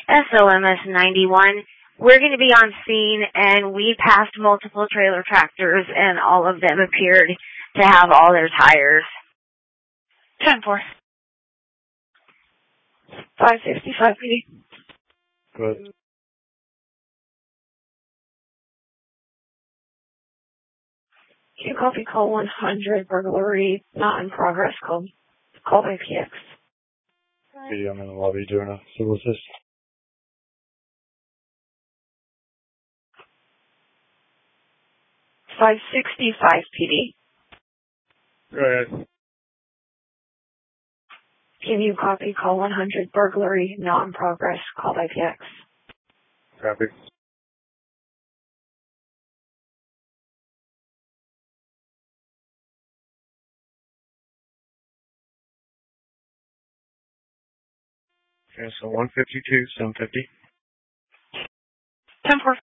SOMS 91. We're going to be on scene, and we passed multiple trailer tractors, and all of them appeared to have all their tires. 10-4. 565 PD. Good. Can you copy call 100, burglary, not in progress, call by PX. PD, I'm in the lobby doing a civil assist. $565 PD. Go ahead. Can you copy call 100, burglary, not in progress, call by PX. Copy. Okay, so 152, 750. 10-4.